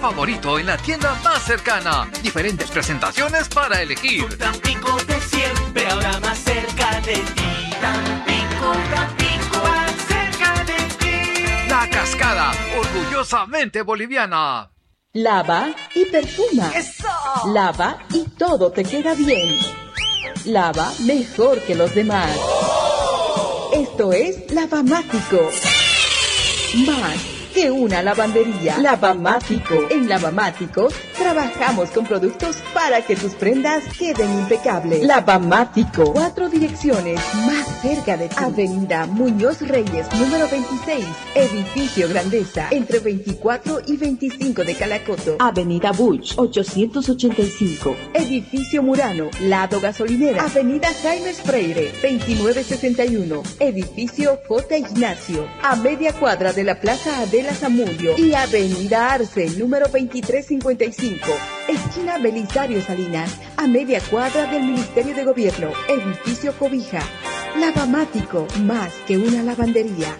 favorito en la tienda más cercana. Diferentes presentaciones para elegir. Tampico de siempre, ahora más cerca de ti. Tampico, más cerca de ti. La Cascada, orgullosamente boliviana. Lava y perfuma. ¡Eso! Lava y todo te queda bien. Lava mejor que los demás. Esto es Lavamático. Más que una lavandería. Lavamático. En Lavamático trabajamos con productos para que tus prendas queden impecables. Lavamático. 4 direcciones más cerca de ti. Avenida Muñoz Reyes, número 26. Edificio Grandeza, entre 24 y 25 de Calacoto. Avenida Buch, 885. Edificio Murano, lado gasolinera. Avenida Jaime Freire, 2961. Edificio J. Ignacio, a media cuadra de la Plaza Adela Zamudio. Y Avenida Arce, número 2355. Esquina Belisario Salinas, a media cuadra del Ministerio de Gobierno. Edificio Cobija. Lavamático, más que una lavandería.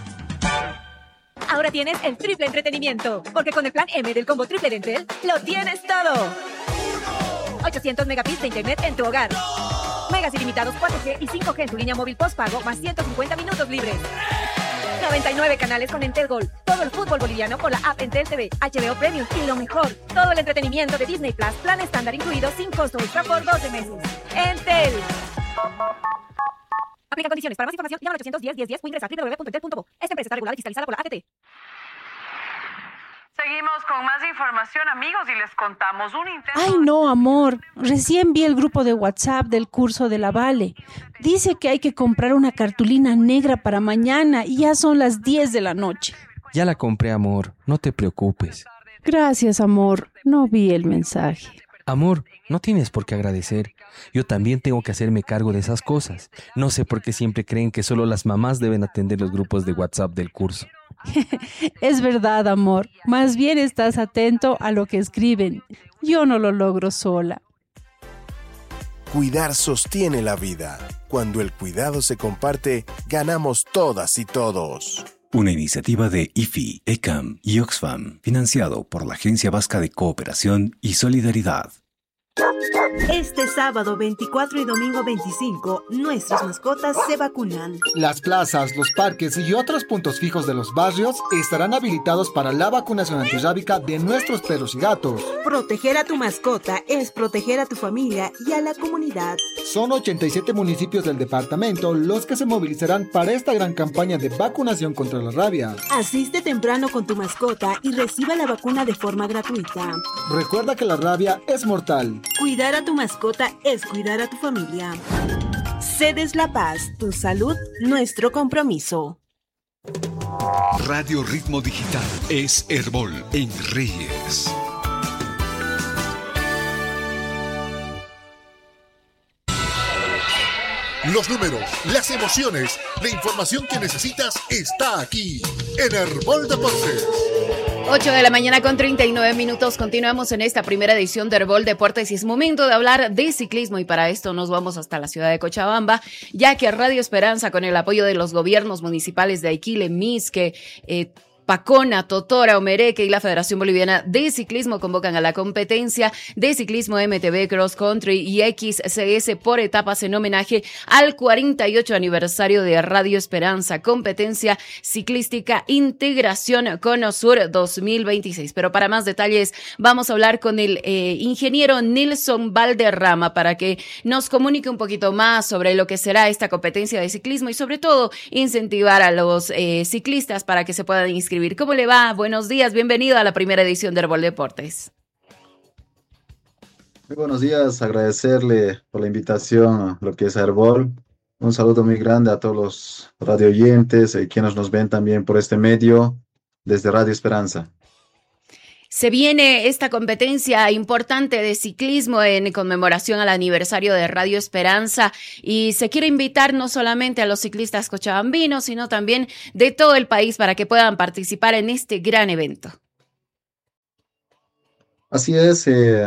Ahora tienes el triple entretenimiento, porque con el plan M del combo triple de Entel, lo tienes todo. 800 megabits de internet en tu hogar. Megas ilimitados 4G y 5G en tu línea móvil postpago, más 150 minutos libres. 99 canales con Entel Gold. Todo el fútbol boliviano con la app Entel TV, HBO Premium y lo mejor, todo el entretenimiento de Disney Plus, plan estándar incluido sin costo extra por 12 meses. Entel. Aplica condiciones. Para más información, llama al 810-1010 o ingresa a www.entel.bo. Esta empresa está regulada y fiscalizada por la ATT. Seguimos con más información, amigos, y les contamos un intento... Ay, no, amor. Recién vi el grupo de WhatsApp del curso de la Vale. Dice que hay que comprar una cartulina negra para mañana y ya son las 10 de la noche. Ya la compré, amor. No te preocupes. Gracias, amor. No vi el mensaje. Amor, no tienes por qué agradecer. Yo también tengo que hacerme cargo de esas cosas. No sé por qué siempre creen que solo las mamás deben atender los grupos de WhatsApp del curso. Es verdad, amor. Más bien estás atento a lo que escriben. Yo no lo logro sola. Cuidar sostiene la vida. Cuando el cuidado se comparte, ganamos todas y todos. Una iniciativa de IFI, ECAM y Oxfam, financiado por la Agencia Vasca de Cooperación y Solidaridad. Este sábado 24 y domingo 25, nuestras mascotas se vacunan. Las plazas, los parques y otros puntos fijos de los barrios estarán habilitados para la vacunación antirrábica de nuestros perros y gatos. Proteger a tu mascota es proteger a tu familia y a la comunidad. Son 87 municipios del departamento los que se movilizarán para esta gran campaña de vacunación contra la rabia. Asiste temprano con tu mascota y reciba la vacuna de forma gratuita. Recuerda que la rabia es mortal. Cuidar a tu mascota es cuidar a tu familia. Cedes La Paz, tu salud, nuestro compromiso. Radio Ritmo Digital es Herbol en Reyes. Los números, las emociones, la información que necesitas está aquí en Herbol Deportes. 8 de la mañana con 39 minutos. Continuamos en esta primera edición de Herbol Deportes y es momento de hablar de ciclismo y para esto nos vamos hasta la ciudad de Cochabamba, ya que Radio Esperanza, con el apoyo de los gobiernos municipales de Aiquile, Misque, Pacona, Totora, Omereque y la Federación Boliviana de Ciclismo convocan a la competencia de ciclismo MTB Cross Country y XCS por etapas en homenaje al 48 aniversario de Radio Esperanza, competencia ciclística Integración Cono Sur 2026. Pero para más detalles vamos a hablar con el ingeniero Nilson Valderrama para que nos comunique un poquito más sobre lo que será esta competencia de ciclismo y sobre todo incentivar a los ciclistas para que se puedan inscribir. ¿Cómo le va? Buenos días, bienvenido a la primera edición de Herbol Deportes. Muy buenos días, agradecerle por la invitación a lo que es Herbol. Un saludo muy grande a todos los radio oyentes y quienes nos ven también por este medio desde Radio Esperanza. Se viene esta competencia importante de ciclismo en conmemoración al aniversario de Radio Esperanza y se quiere invitar no solamente a los ciclistas cochabambinos, sino también de todo el país para que puedan participar en este gran evento. Así es,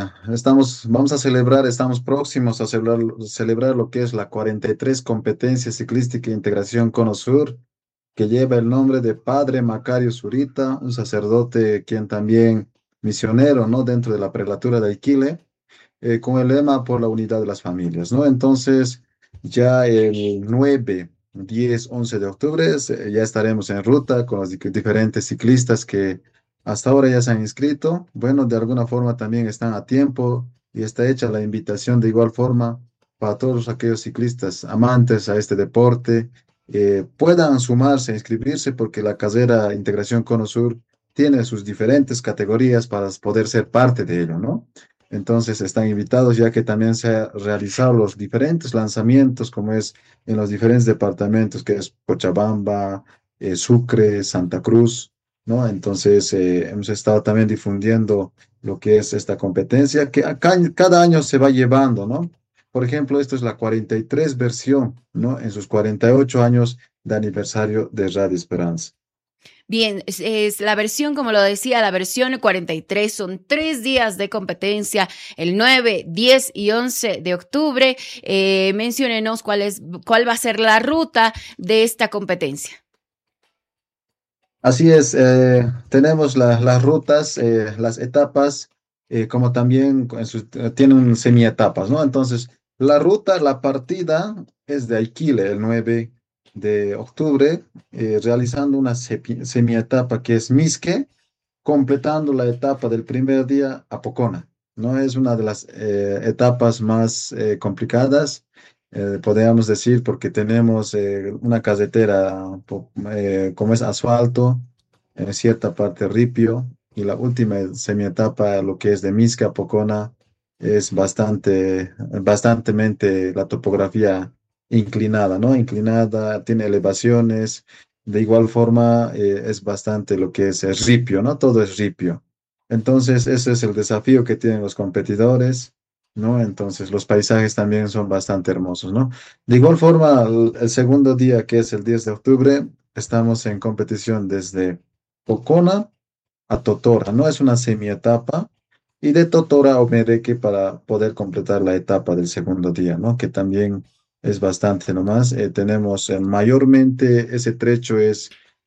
estamos próximos a celebrar lo que es la 43 Competencia Ciclística e Integración Cono Sur, que lleva el nombre de Padre Macario Zurita, un sacerdote quien también misionero, ¿no? Dentro de la prelatura de Iquile, con el lema por la unidad de las familias, ¿no? Entonces, ya el 9, 10, 11 de octubre ya estaremos en ruta con los diferentes ciclistas que hasta ahora ya se han inscrito. Bueno, de alguna forma también están a tiempo y está hecha la invitación de igual forma para todos aquellos ciclistas amantes a este deporte, puedan sumarse, inscribirse, porque la carrera Integración Cono Sur tiene sus diferentes categorías para poder ser parte de ello, ¿no? Entonces están invitados ya que también se han realizado los diferentes lanzamientos, como es en los diferentes departamentos, que es Cochabamba, Sucre, Santa Cruz, ¿no? Entonces hemos estado también difundiendo lo que es esta competencia, que acá, cada año se va llevando, ¿no? Por ejemplo, esto es la 43 versión, ¿no? En sus 48 años de aniversario de Radio Esperanza. Bien, es la versión, como lo decía, la versión 43, son 3 días de competencia, el 9, 10 y 11 de octubre. Menciónenos cuál va a ser la ruta de esta competencia. Así es, tenemos las rutas, las etapas, como también tienen semietapas, ¿no? Entonces, la ruta, la partida es de Iquile, el 9 de octubre, realizando una semietapa que es Misque, completando la etapa del primer día a Pocona, ¿no? Es una de las etapas más complicadas, podríamos decir, porque tenemos una carretera como es asfalto, en cierta parte ripio, y la última semietapa, lo que es de Misque a Pocona, es bastantemente la topografía inclinada, ¿no? Inclinada, tiene elevaciones, de igual forma es bastante lo que es ripio, ¿no? Todo es ripio. Entonces, ese es el desafío que tienen los competidores, ¿no? Entonces, los paisajes también son bastante hermosos, ¿no? De igual forma, el segundo día, que es el 10 de octubre, estamos en competición desde Pocona a Totora, ¿no? Es una semietapa, y de Totora a Omereque para poder completar la etapa del segundo día, ¿no? Que también es bastante nomás. Tenemos mayormente ese trecho es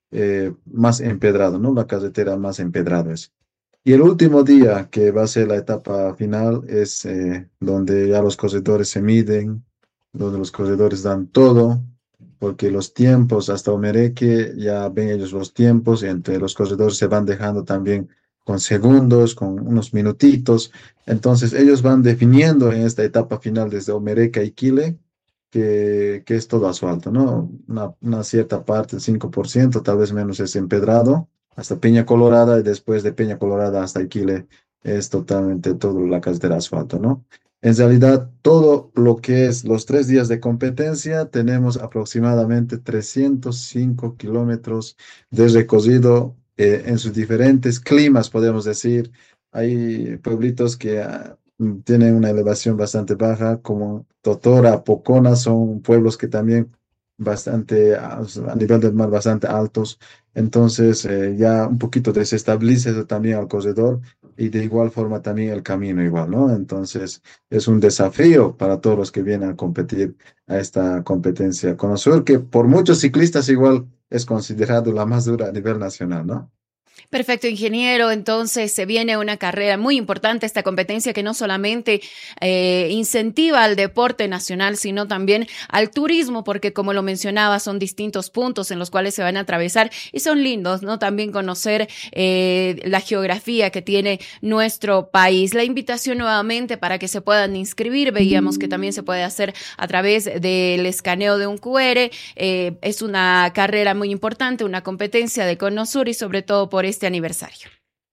más empedrado, ¿no? La carretera más empedrada es. Y el último día, que va a ser la etapa final, es donde ya los corredores se miden, donde los corredores dan todo, porque los tiempos hasta Omereque ya ven ellos los tiempos, y entre los corredores se van dejando también con segundos, con unos minutitos. Entonces ellos van definiendo en esta etapa final desde Omereque a Iquile, que es todo asfalto, ¿no? Una cierta parte, el 5%, tal vez menos, es empedrado, hasta Peña Colorada, y después de Peña Colorada hasta Iquile es totalmente todo la carretera asfalto, ¿no? En realidad, todo lo que es los 3 días de competencia, tenemos aproximadamente 305 kilómetros de recorrido en sus diferentes climas, podemos decir. Hay pueblitos que tienen una elevación bastante baja, como Totora, Pocona, son pueblos que también bastante, a nivel del mar, bastante altos. Entonces, ya un poquito desestabiliza eso también al corredor, y de igual forma también el camino igual, ¿no? Entonces, es un desafío para todos los que vienen a competir a esta competencia Cono Sur, que por muchos ciclistas igual es considerado la más dura a nivel nacional, ¿no? Perfecto, ingeniero. Entonces se viene una carrera muy importante, esta competencia que no solamente incentiva al deporte nacional, sino también al turismo, porque como lo mencionaba, son distintos puntos en los cuales se van a atravesar y son lindos, ¿no? También conocer la geografía que tiene nuestro país. La invitación nuevamente para que se puedan inscribir, veíamos que también se puede hacer a través del escaneo de un QR. Es una carrera muy importante, una competencia de Cono Sur, y sobre todo por este aniversario.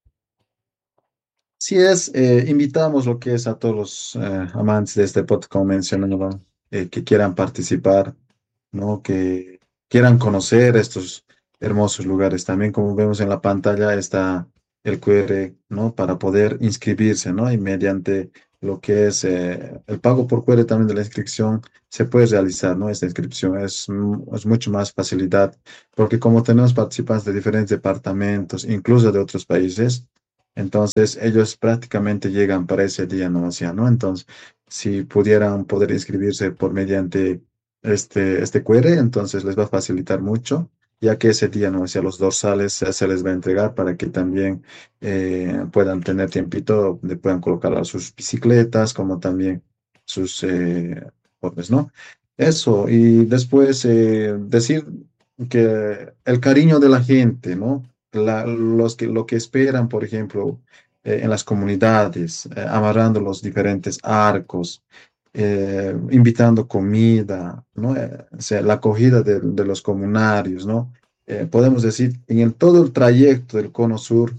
Sí es, invitamos lo que es a todos los amantes de este deporte, como mencionaba, que quieran participar, ¿no? Que quieran conocer estos hermosos lugares. También, como vemos en la pantalla, está el QR, ¿no? Para poder inscribirse, ¿no? Y mediante lo que es el pago por QR también de la inscripción, se puede realizar, ¿no? Esta inscripción es mucho más facilidad, porque como tenemos participantes de diferentes departamentos, incluso de otros países, entonces ellos prácticamente llegan para ese día, ¿no? ¿No? Entonces, si pudieran inscribirse por mediante este QR, entonces les va a facilitar mucho. ya que ese día, ¿no? O sea, los dorsales se les va a entregar para que también puedan tener tiempito donde puedan colocar a sus bicicletas, como también sus uniformes, ¿no? Eso, y después decir que el cariño de la gente, ¿no? Lo que esperan, por ejemplo, en las comunidades, amarrando los diferentes arcos, invitando comida, ¿no? O sea, la acogida de los comunarios, ¿no? Podemos decir, todo el trayecto del Cono Sur,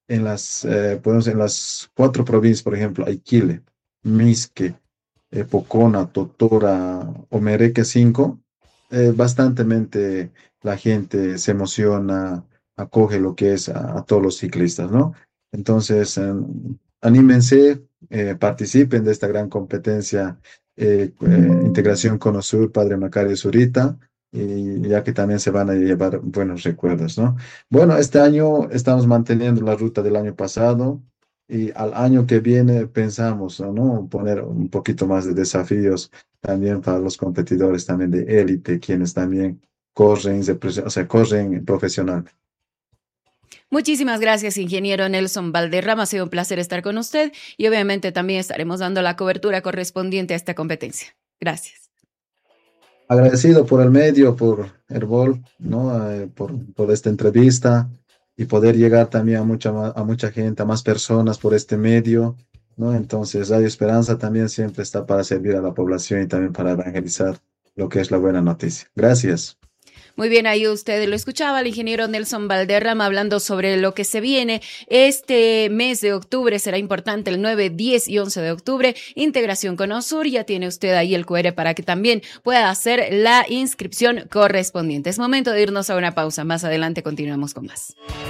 en las 4 provincias, por ejemplo, Aiquile, Misque, Pocona, Totora, Omereque 5, bastantemente la gente se emociona, acoge lo que es a todos los ciclistas, ¿no? Entonces, anímense, participen de esta gran competencia Integración Cono Sur, Padre Macario Zurita, y ya que también se van a llevar buenos recuerdos, ¿no? Bueno, este año estamos manteniendo la ruta del año pasado y al año que viene pensamos, ¿no? Poner un poquito más de desafíos también para los competidores también de élite, quienes también corren, o sea, corren profesionalmente. Muchísimas gracias, ingeniero Nelson Valderrama. Ha sido un placer estar con usted y obviamente también estaremos dando la cobertura correspondiente a esta competencia. Gracias. Agradecido por el medio, por Herbol, ¿no? Por esta entrevista y poder llegar también a mucha gente, a más personas por este medio, ¿no? Entonces, Radio Esperanza también siempre está para servir a la población y también para evangelizar lo que es la buena noticia. Gracias. Muy bien, ahí usted lo escuchaba, el ingeniero Nelson Valderrama hablando sobre lo que se viene. Este mes de octubre será importante, el 9, 10 y 11 de octubre, Integración Cono Sur. Ya tiene usted ahí el QR para que también pueda hacer la inscripción correspondiente. Es momento de irnos a una pausa. Más adelante continuamos con más.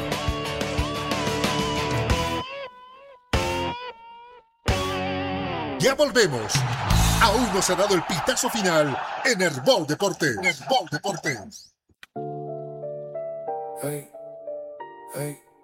Ya volvemos. Aún no se ha dado el pitazo final en Herbol Deportes. Hey, hey.